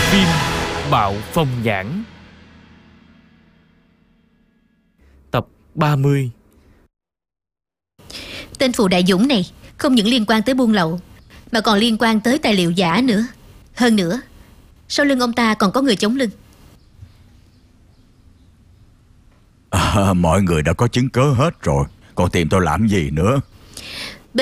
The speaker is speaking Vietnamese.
Phim Bạo Phong Nhãn, tập 30. Tên Phù Đại Dũng này không những liên quan tới buôn lậu, mà còn liên quan tới tài liệu giả nữa. Hơn nữa, sau lưng ông ta còn có người chống lưng. Mọi người đã có chứng cớ hết rồi, còn tìm tôi làm gì nữa?